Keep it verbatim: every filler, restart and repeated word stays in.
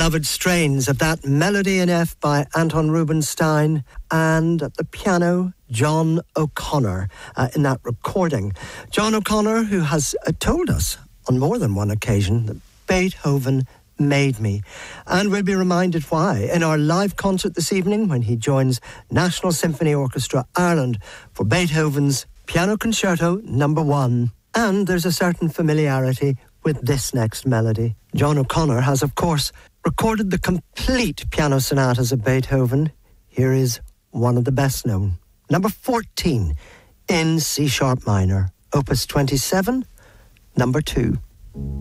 beloved strains of that Melody in F by Anton Rubinstein, and at the piano, John O'Connor, uh, in that recording. John O'Connor, who has uh, told us on more than one occasion that Beethoven made me. And we'll be reminded why in our live concert this evening when he joins National Symphony Orchestra Ireland for Beethoven's Piano Concerto Number One. And there's a certain familiarity with this next melody. John O'Connor has, of course, recorded the complete piano sonatas of Beethoven. Here is one of the best known. Number fourteen in C-sharp minor, opus twenty-seven, number two.